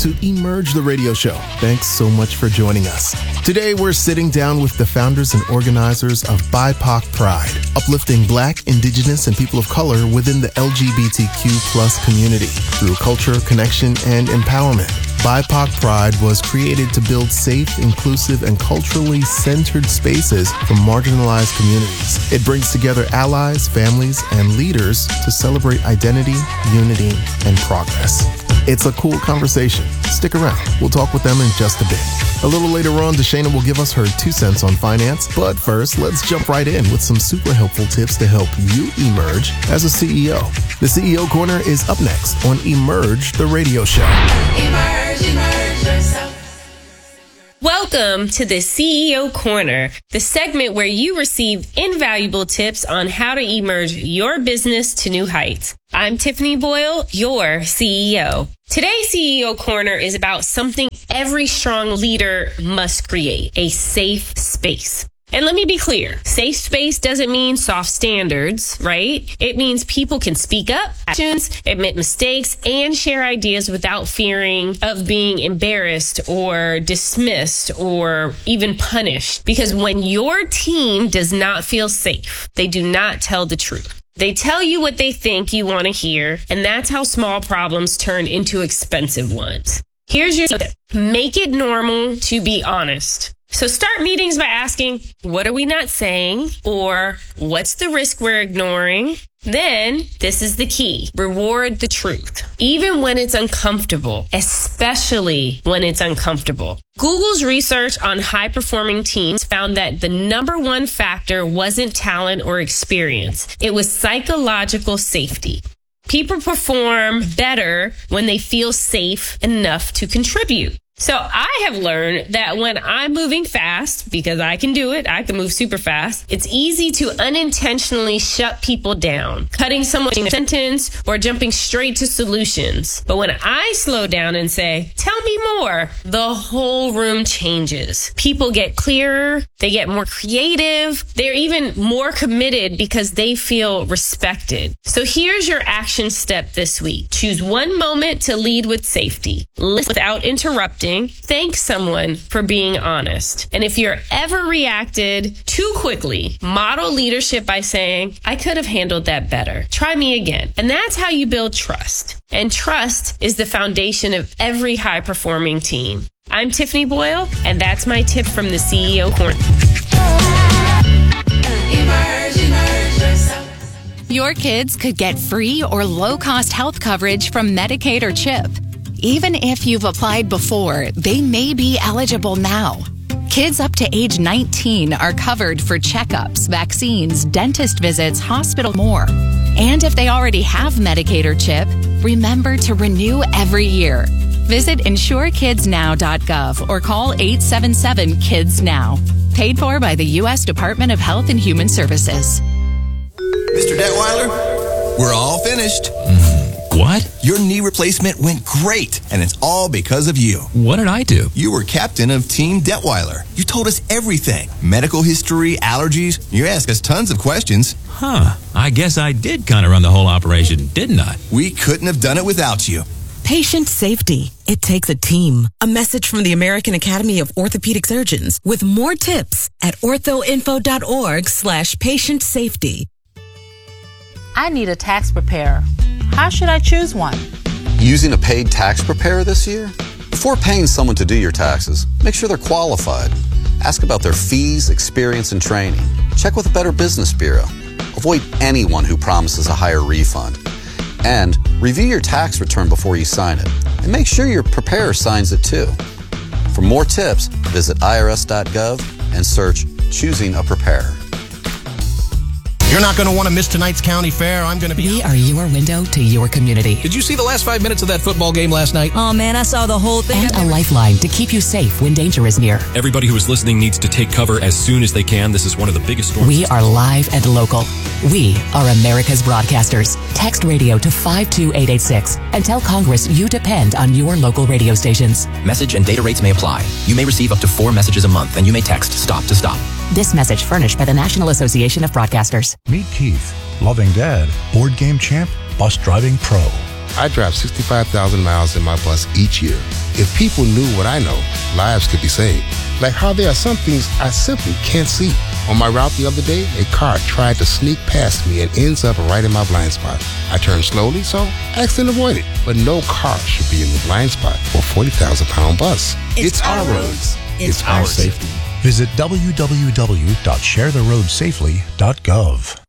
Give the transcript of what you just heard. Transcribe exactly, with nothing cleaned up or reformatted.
to Emerge the Radio Show. Thanks so much for joining us. Today, we're sitting down with the founders and organizers of B I P O C Pride, uplifting Black, Indigenous, and people of color within the L G B T Q plus community through culture, connection, and empowerment. B I P O C Pride was created to build safe, inclusive, and culturally centered spaces for marginalized communities. It brings together allies, families, and leaders to celebrate identity, unity, and progress. It's a cool conversation. Stick around. We'll talk with them in just a bit. A little later on, Deshana will give us her two cents on finance. But first, let's jump right in with some super helpful tips to help you emerge as a C E O. The C E O Corner is up next on Emerge the Radio Show. Emerge, emerge yourself. Welcome to the C E O Corner, the segment where you receive invaluable tips on how to emerge your business to new heights. I'm Tiffany Boyle, your C E O. Today's C E O Corner is about something every strong leader must create, a safe space. And let me be clear, safe space doesn't mean soft standards, right? It means people can speak up, actions, admit mistakes, and share ideas without fearing of being embarrassed or dismissed or even punished. Because when your team does not feel safe, they do not tell the truth. They tell you what they think you want to hear, and that's how small problems turn into expensive ones. Here's your tip. Make it normal to be honest. So start meetings by asking, what are we not saying? Or what's the risk we're ignoring? Then, this is the key. Reward the truth. Even when it's uncomfortable, especially when it's uncomfortable. Google's research on high-performing teams found that the number one factor wasn't talent or experience. It was psychological safety. People perform better when they feel safe enough to contribute. So I have learned that when I'm moving fast, because I can do it, I can move super fast, it's easy to unintentionally shut people down, cutting someone's sentence or jumping straight to solutions. But when I slow down and say, tell me more, the whole room changes. People get clearer, they get more creative, they're even more committed because they feel respected. So here's your action step this week. Choose one moment to lead with safety. Listen without interrupting. Thank someone for being honest. And if you're ever reacted too quickly, model leadership by saying, I could have handled that better. Try me again. And that's how you build trust. And trust is the foundation of every high-performing team. I'm Tiffany Boyle, and that's my tip from the C E O Corner. Emerge, emerge yourself. Your kids could get free or low-cost health coverage from Medicaid or CHIP. Even if you've applied before, they may be eligible now. Kids up to age nineteen are covered for checkups, vaccines, dentist visits, hospital, more. And if they already have Medicaid or CHIP, remember to renew every year. Visit insure kids now dot gov or call eight seven seven kids now. Paid for by the U S Department of Health and Human Services. Mister Detweiler, we're all finished. What? Your knee replacement went great, and it's all because of you. What did I do? You were captain of Team Detweiler. You told us everything. Medical history, allergies. You asked us tons of questions. Huh. I guess I did kind of run the whole operation, didn't I? We couldn't have done it without you. Patient safety. It takes a team. A message from the American Academy of Orthopedic Surgeons with more tips at orthoinfo.org slash patient safety. I need a tax preparer. How should I choose one? Using a paid tax preparer this year? Before paying someone to do your taxes, make sure they're qualified. Ask about their fees, experience, and training. Check with a Better Business Bureau. Avoid anyone who promises a higher refund. And review your tax return before you sign it. And make sure your preparer signs it too. For more tips, visit I R S dot gov and search Choosing a Preparer. You're not going to want to miss tonight's county fair. I'm going to be... We are your window to your community. Did you see the last five minutes of that football game last night? Oh, man, I saw the whole thing. And a lifeline to keep you safe when danger is near. Everybody who is listening needs to take cover as soon as they can. This is one of the biggest storms. We are live and local. We are America's broadcasters. Text radio to five two eight eight six and tell Congress you depend on your local radio stations. Message and data rates may apply. You may receive up to four messages a month, and you may text STOP to STOP. This message furnished by the National Association of Broadcasters. Meet Keith, loving dad, board game champ, bus driving pro. I drive sixty-five thousand miles in my bus each year. If people knew what I know, lives could be saved. Like how there are some things I simply can't see. On my route the other day, a car tried to sneak past me and ends up right in my blind spot. I turned slowly, so I accident avoided. But no car should be in the blind spot for a forty thousand pound bus. It's, it's our roads. It's, it's our safety. Visit w w w dot share the road safely dot gov.